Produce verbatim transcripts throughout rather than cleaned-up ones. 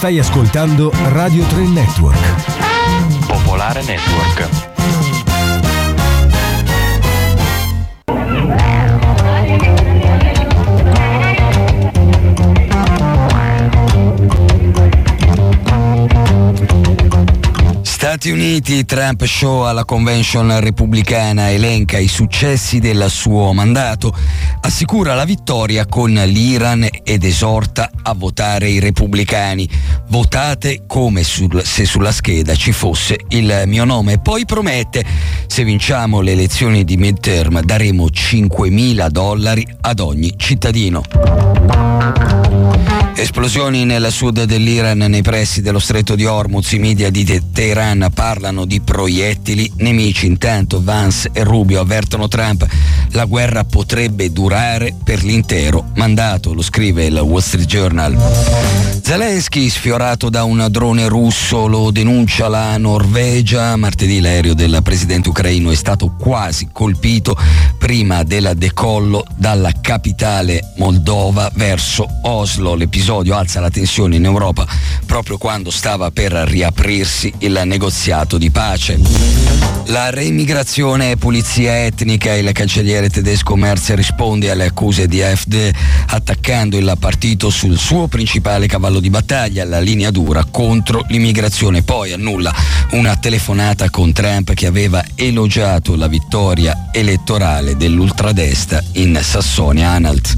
Stai ascoltando Radio tre Network. Popolare Network. Stati Uniti, Trump show alla convention repubblicana, elenca i successi del suo mandato, assicura la vittoria con l'Iran ed esorta a votare i repubblicani. Votate come sul, se sulla scheda ci fosse il mio nome. Poi promette: se vinciamo le elezioni di midterm daremo cinquemila dollari ad ogni cittadino. Esplosioni nel sud dell'Iran, nei pressi dello stretto di Hormuz. I media di Teheran parlano di proiettili nemici. Intanto Vance e Rubio avvertono Trump: la guerra potrebbe durare per l'intero mandato, lo scrive il Wall Street Journal. Zelensky sfiorato da un drone russo, lo denuncia la Norvegia. Martedì l'aereo del presidente ucraino è stato quasi colpito prima del decollo dalla capitale moldova verso Oslo. L'episodio alza la tensione in Europa proprio quando stava per riaprirsi il negoziato di pace. La reimmigrazione e pulizia etnica. Il cancelliere tedesco Merz risponde alle accuse di A F D attaccando il partito sul suo principale cavallo di battaglia, la linea dura contro l'immigrazione. Poi annulla una telefonata con Trump che aveva elogiato la vittoria elettorale dell'ultradestra in Sassonia-Anhalt.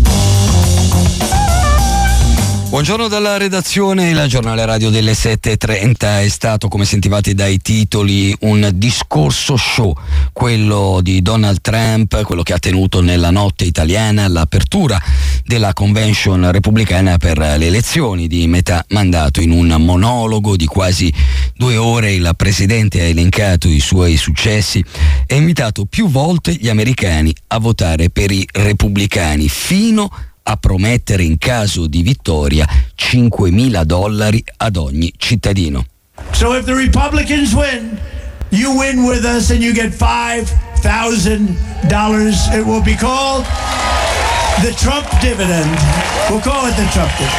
Buongiorno dalla redazione. Il giornale radio delle sette e trenta è stato, come sentivate dai titoli, un discorso show, quello di Donald Trump, quello che ha tenuto nella notte italiana all'apertura della convention repubblicana per le elezioni di metà mandato. In un monologo di quasi due ore il presidente ha elencato i suoi successi e ha invitato più volte gli americani a votare per i repubblicani, fino a promettere in caso di vittoria cinquemila dollari ad ogni cittadino. So if the Republicans win, you win with us and you get five thousand dollars. It will be called the Trump dividend. We'll call it the Trump dividend.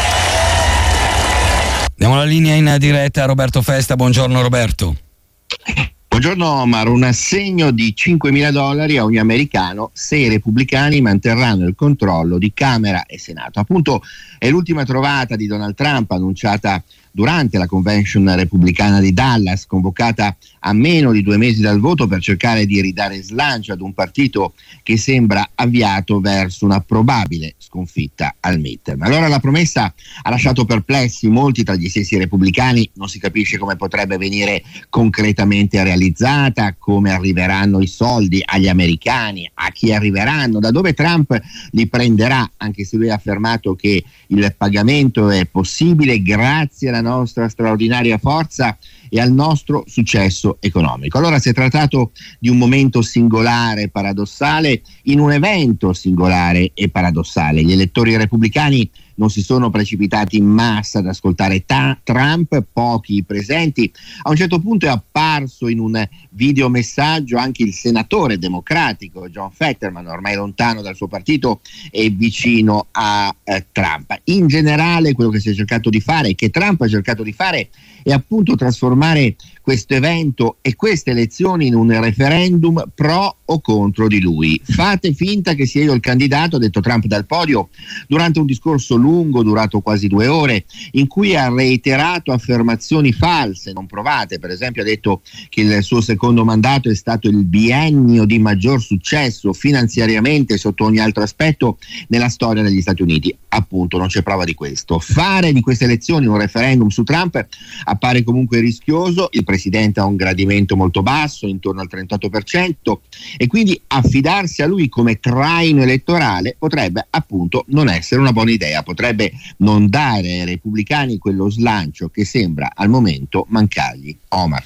Diamo la linea in diretta a Roberto Festa. Buongiorno Roberto. Buongiorno Omar, un assegno di cinquemila dollari a ogni americano se i repubblicani manterranno il controllo di Camera e Senato. Appunto è l'ultima trovata di Donald Trump annunciata durante la convention repubblicana di Dallas, convocata a meno di due mesi dal voto per cercare di ridare slancio ad un partito che sembra avviato verso una probabile sconfitta al midterm. Allora la promessa ha lasciato perplessi molti tra gli stessi repubblicani, non si capisce come potrebbe venire concretamente realizzata, come arriveranno i soldi agli americani, a chi arriveranno, da dove Trump li prenderà, anche se lui ha affermato che il pagamento è possibile grazie alla nostra straordinaria forza e al nostro successo economico. Allora si è trattato di un momento singolare, paradossale, in un evento singolare e paradossale. Gli elettori repubblicani non si sono precipitati in massa ad ascoltare ta- Trump, pochi presenti. A un certo punto è apparso in un videomessaggio anche il senatore democratico John Fetterman, ormai lontano dal suo partito e vicino a eh, Trump. In generale quello che si è cercato di fare, che Trump ha cercato di fare, è appunto trasformare questo evento e queste elezioni in un referendum pro o contro di lui. Fate finta che sia io il candidato, ha detto Trump dal podio durante un discorso lungo durato quasi due ore, in cui ha reiterato affermazioni false, non provate. Per esempio ha detto che il suo secondo mandato è stato il biennio di maggior successo finanziariamente e sotto ogni altro aspetto nella storia degli Stati Uniti. Appunto non c'è prova di questo. Fare di queste elezioni un referendum su Trump appare comunque rischioso. Il presidente ha un gradimento molto basso, intorno al trentotto per cento, e quindi affidarsi a lui come traino elettorale potrebbe appunto non essere una buona idea, potrebbe non dare ai repubblicani quello slancio che sembra al momento mancargli. Omar.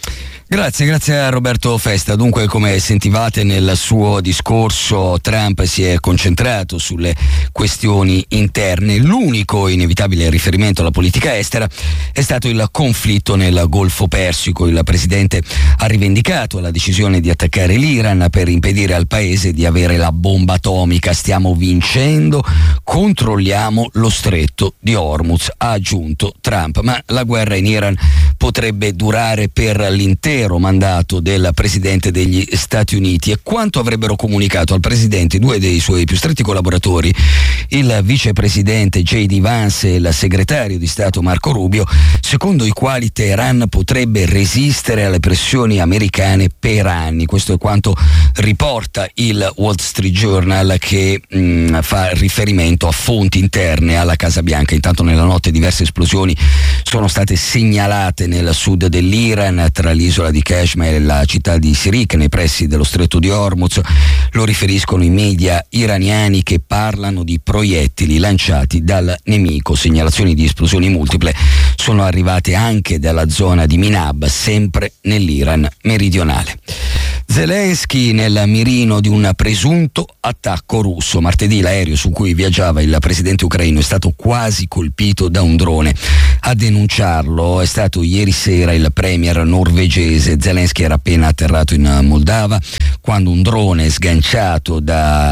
Grazie, grazie a Roberto Festa. Dunque, come sentivate nel suo discorso, Trump si è concentrato sulle questioni interne. L'unico inevitabile riferimento alla politica estera è stato il conflitto nel Golfo Persico. Il presidente ha rivendicato la decisione di attaccare l'Iran per impedire al paese di avere la bomba atomica. Stiamo vincendo, controlliamo lo stretto di Hormuz, ha aggiunto Trump. Ma la guerra in Iran potrebbe durare per l'intero mandato del presidente degli Stati Uniti. E quanto avrebbero comunicato al presidente due dei suoi più stretti collaboratori, il vicepresidente J D Vance e il segretario di Stato Marco Rubio, secondo i quali Teheran potrebbe resistere alle pressioni americane per anni. Questo è quanto riporta il Wall Street Journal, che mh, fa riferimento a fonti interne alla Casa Bianca. Intanto nella notte diverse esplosioni sono state segnalate nel sud dell'Iran, tra l'isola di Kashmir e la città di Sirik, nei pressi dello stretto di Hormuz. Lo riferiscono i media iraniani, che parlano di proiettili lanciati dal nemico. Segnalazioni di esplosioni multiple sono arrivate anche dalla zona di Minab, sempre nell'Iran meridionale. Zelensky nel mirino di un presunto attacco russo. Martedì l'aereo su cui viaggiava il presidente ucraino è stato quasi colpito da un drone. A denunciarlo è stato ieri sera il premier norvegese. Zelensky era appena atterrato in Moldava quando un drone sganciato da,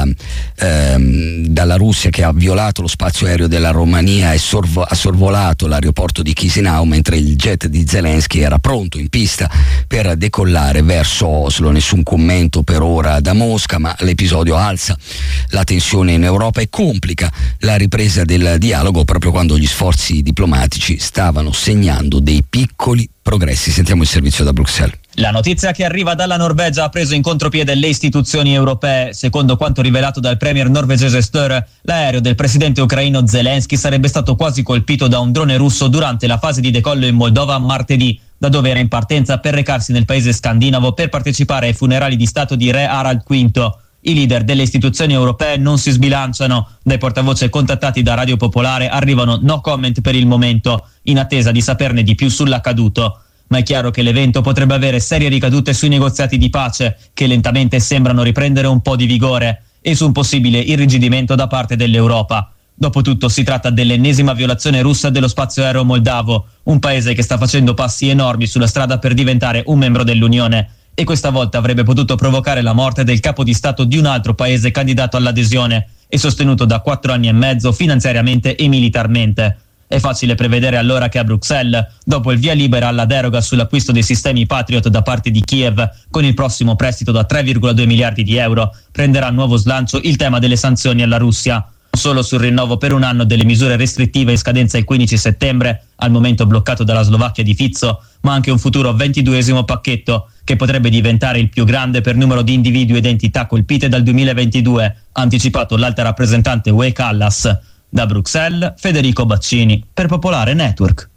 ehm, dalla Russia, che ha violato lo spazio aereo della Romania e sorvo- ha sorvolato l'aeroporto di Chisinau, mentre il jet di Zelensky era pronto in pista per decollare verso Oslo. Nessun commento per ora da Mosca, ma l'episodio alza la tensione in Europa e complica la ripresa del dialogo proprio quando gli sforzi diplomatici stavano segnando dei piccoli progressi. Sentiamo il servizio da Bruxelles. La notizia che arriva dalla Norvegia ha preso in contropiede le istituzioni europee. Secondo quanto rivelato dal premier norvegese Støre, l'aereo del presidente ucraino Zelensky sarebbe stato quasi colpito da un drone russo durante la fase di decollo in Moldova martedì, da dove era in partenza per recarsi nel paese scandinavo per partecipare ai funerali di Stato di re Harald quinto. I leader delle istituzioni europee non si sbilanciano. Dai portavoce contattati da Radio Popolare arrivano no comment per il momento, in attesa di saperne di più sull'accaduto. Ma è chiaro che l'evento potrebbe avere serie ricadute sui negoziati di pace, che lentamente sembrano riprendere un po' di vigore, e su un possibile irrigidimento da parte dell'Europa. Dopotutto si tratta dell'ennesima violazione russa dello spazio aereo moldavo, un paese che sta facendo passi enormi sulla strada per diventare un membro dell'Unione, e questa volta avrebbe potuto provocare la morte del capo di Stato di un altro paese candidato all'adesione e sostenuto da quattro anni e mezzo finanziariamente e militarmente. È facile prevedere allora che a Bruxelles, dopo il via libera alla deroga sull'acquisto dei sistemi Patriot da parte di Kiev, con il prossimo prestito da tre virgola due miliardi di euro, prenderà nuovo slancio il tema delle sanzioni alla Russia. Non solo sul rinnovo per un anno delle misure restrittive in scadenza il quindici settembre, al momento bloccato dalla Slovacchia di Fico, ma anche un futuro ventiduesimo pacchetto, che potrebbe diventare il più grande per numero di individui ed entità colpite dal duemilaventidue, ha anticipato l'alta rappresentante U E Callas. Da Bruxelles, Federico Baccini, per Popolare Network.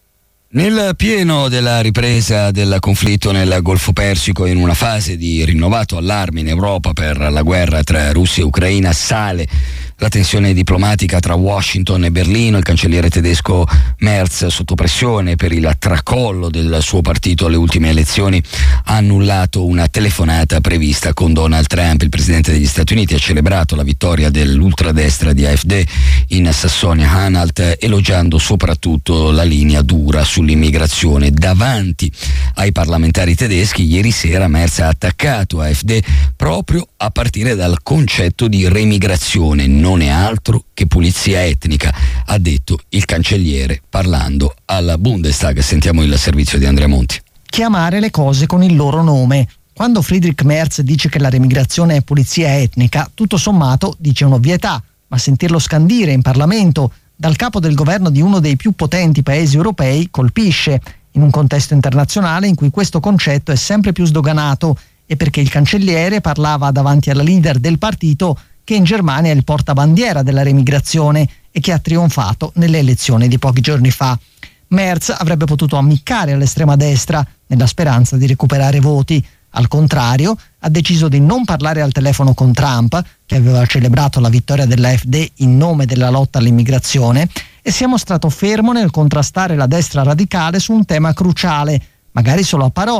Nel pieno della ripresa del conflitto nel Golfo Persico, in una fase di rinnovato allarme in Europa per la guerra tra Russia e Ucraina, sale la tensione diplomatica tra Washington e Berlino. Il cancelliere tedesco Merz, sotto pressione per il tracollo del suo partito alle ultime elezioni, ha annullato una telefonata prevista con Donald Trump. Il presidente degli Stati Uniti ha celebrato la vittoria dell'ultradestra di A F D in Sassonia-Anhalt, elogiando soprattutto la linea dura sull'immigrazione. Davanti ai parlamentari tedeschi, ieri sera Merz ha attaccato A F D proprio a partire dal concetto di remigrazione. Non è altro che pulizia etnica, ha detto il cancelliere parlando al Bundestag. Sentiamo il servizio di Andrea Monti. Chiamare le cose con il loro nome. Quando Friedrich Merz dice che la remigrazione è pulizia etnica, tutto sommato dice un'ovvietà, ma sentirlo scandire in Parlamento dal capo del governo di uno dei più potenti paesi europei colpisce, in un contesto internazionale in cui questo concetto è sempre più sdoganato, e perché il cancelliere parlava davanti alla leader del partito che in Germania è il portabandiera della remigrazione e che ha trionfato nelle elezioni di pochi giorni fa. Merz avrebbe potuto ammiccare all'estrema destra nella speranza di recuperare voti. Al contrario, ha deciso di non parlare al telefono con Trump, che aveva celebrato la vittoria dell'A F D in nome della lotta all'immigrazione, e si è mostrato fermo nel contrastare la destra radicale su un tema cruciale, magari solo a parole,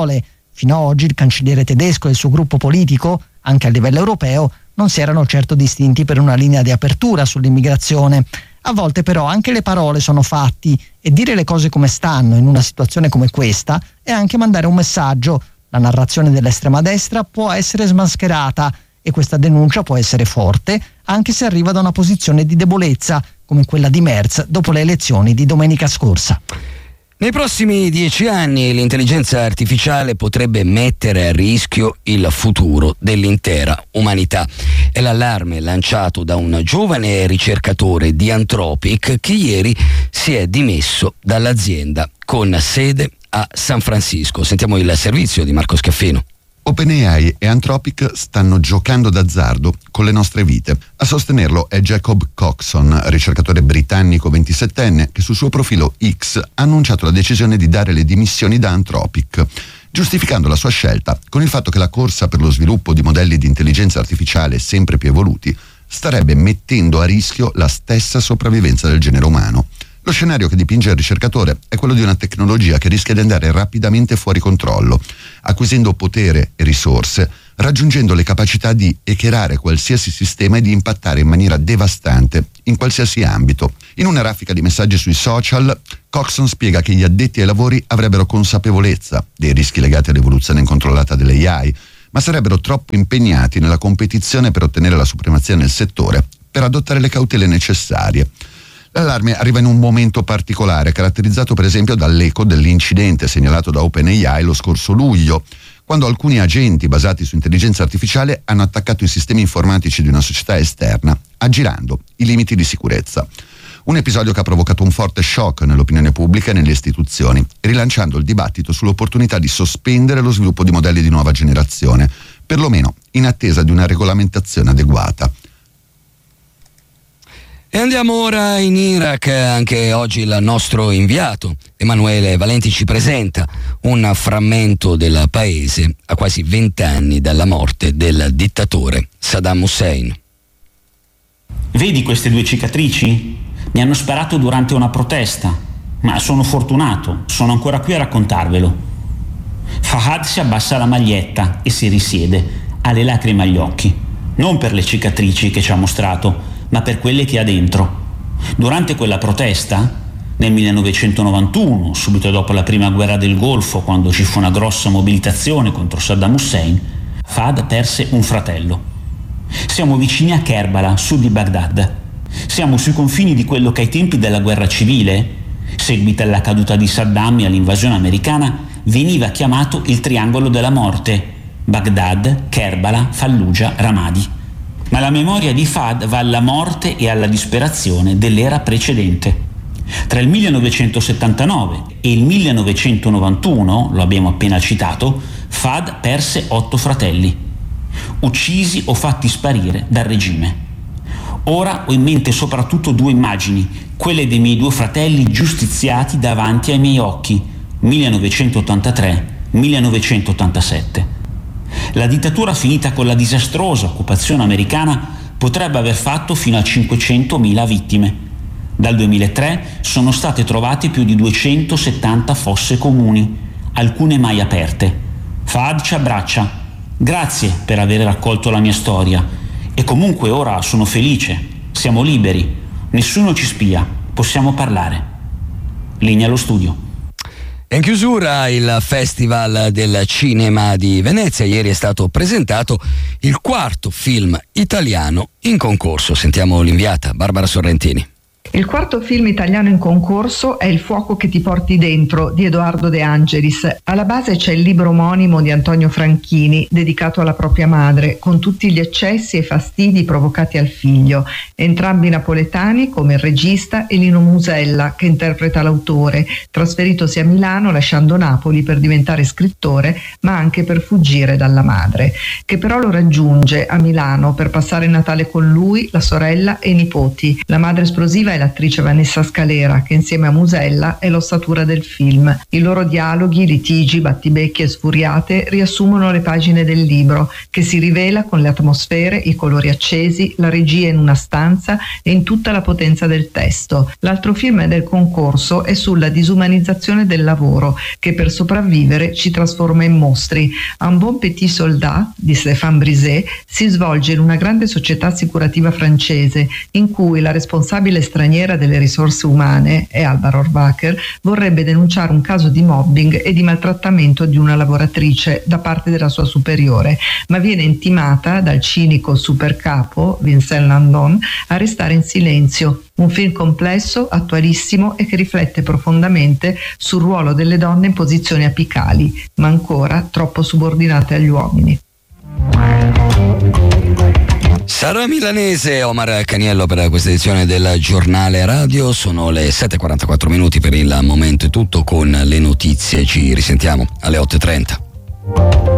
Fino ad oggi il cancelliere tedesco e il suo gruppo politico, anche a livello europeo, non si erano certo distinti per una linea di apertura sull'immigrazione. A volte però anche le parole sono fatti e dire le cose come stanno in una situazione come questa è anche mandare un messaggio. La narrazione dell'estrema destra può essere smascherata e questa denuncia può essere forte anche se arriva da una posizione di debolezza come quella di Merz dopo le elezioni di domenica scorsa. Nei prossimi dieci anni l'intelligenza artificiale potrebbe mettere a rischio il futuro dell'intera umanità. È l'allarme lanciato da un giovane ricercatore di Anthropic che ieri si è dimesso dall'azienda con sede a San Francisco. Sentiamo il servizio di Marco Scaffino. OpenAI e Anthropic stanno giocando d'azzardo con le nostre vite. A sostenerlo è Jacob Coxon, ricercatore britannico ventisettenne, che sul suo profilo X ha annunciato la decisione di dare le dimissioni da Anthropic, giustificando la sua scelta con il fatto che la corsa per lo sviluppo di modelli di intelligenza artificiale sempre più evoluti starebbe mettendo a rischio la stessa sopravvivenza del genere umano. Lo scenario che dipinge il ricercatore è quello di una tecnologia che rischia di andare rapidamente fuori controllo, acquisendo potere e risorse, raggiungendo le capacità di hackerare qualsiasi sistema e di impattare in maniera devastante in qualsiasi ambito. In una raffica di messaggi sui social, Coxon spiega che gli addetti ai lavori avrebbero consapevolezza dei rischi legati all'evoluzione incontrollata dell'A I, ma sarebbero troppo impegnati nella competizione per ottenere la supremazia nel settore, per adottare le cautele necessarie. L'allarme arriva in un momento particolare, caratterizzato per esempio dall'eco dell'incidente segnalato da OpenAI lo scorso luglio, quando alcuni agenti basati su intelligenza artificiale hanno attaccato i sistemi informatici di una società esterna, aggirando i limiti di sicurezza. Un episodio che ha provocato un forte shock nell'opinione pubblica e nelle istituzioni, rilanciando il dibattito sull'opportunità di sospendere lo sviluppo di modelli di nuova generazione, perlomeno in attesa di una regolamentazione adeguata. E andiamo ora in Iraq. Anche oggi il nostro inviato Emanuele Valenti ci presenta un frammento del paese a quasi vent'anni dalla morte del dittatore Saddam Hussein. Vedi queste due cicatrici? Mi hanno sparato durante una protesta, ma sono fortunato, sono ancora qui a raccontarvelo. Fahad si abbassa la maglietta e si risiede, ha le lacrime agli occhi, non per le cicatrici che ci ha mostrato, ma per quelle che ha dentro. Durante quella protesta, nel millenovecentonovantuno, subito dopo la prima guerra del Golfo, quando ci fu una grossa mobilitazione contro Saddam Hussein, Fahad perse un fratello. Siamo vicini a Kerbala, sud di Baghdad. Siamo sui confini di quello che ai tempi della guerra civile, seguita alla caduta di Saddam e all'invasione americana, veniva chiamato il triangolo della morte: Baghdad, Kerbala, Fallujah, Ramadi. Ma la memoria di Fahad va alla morte e alla disperazione dell'era precedente. Tra il millenovecentosettantanove e il millenovecentonovantuno, lo abbiamo appena citato, Fahad perse otto fratelli, uccisi o fatti sparire dal regime. Ora ho in mente soprattutto due immagini, quelle dei miei due fratelli giustiziati davanti ai miei occhi, millenovecentottantatré millenovecentottantasette. La dittatura finita con la disastrosa occupazione americana potrebbe aver fatto fino a cinquecentomila vittime. Dal duemilatré sono state trovate più di duecentosettanta fosse comuni, alcune mai aperte. Fahad ci abbraccia. Grazie per aver raccolto la mia storia. E comunque ora sono felice. Siamo liberi. Nessuno ci spia. Possiamo parlare. Linea allo studio. In chiusura il Festival del Cinema di Venezia. Ieri è stato presentato il quarto film italiano in concorso. Sentiamo l'inviata Barbara Sorrentini. Il quarto film italiano in concorso è Il fuoco che ti porti dentro di Edoardo De Angelis. Alla base c'è il libro omonimo di Antonio Franchini, dedicato alla propria madre, con tutti gli eccessi e fastidi provocati al figlio. Entrambi napoletani, come il regista, e Lino Musella, che interpreta l'autore, trasferitosi a Milano lasciando Napoli per diventare scrittore, ma anche per fuggire dalla madre, che però lo raggiunge a Milano per passare il Natale con lui, la sorella e i nipoti. La madre esplosiva è l'attrice Vanessa Scalera, che insieme a Musella è l'ossatura del film. I loro dialoghi, litigi, battibecchi e sfuriate riassumono le pagine del libro, che si rivela con le atmosfere, i colori accesi, la regia in una stanza e in tutta la potenza del testo. L'altro film del concorso è sulla disumanizzazione del lavoro, che per sopravvivere ci trasforma in mostri. Un bon petit soldat di Stéphane Brisé si svolge in una grande società assicurativa francese, in cui la responsabile straniera delle risorse umane, Alba Rohrwacher, vorrebbe denunciare un caso di mobbing e di maltrattamento di una lavoratrice da parte della sua superiore, ma viene intimata dal cinico supercapo Vincent Landon a restare in silenzio. Un film complesso, attualissimo e che riflette profondamente sul ruolo delle donne in posizioni apicali, ma ancora troppo subordinate agli uomini. Sara Milanese e Omar Caniello per questa edizione del giornale radio. Sono le sette e quarantaquattro minuti, per il momento è tutto con le notizie, ci risentiamo alle otto e trenta.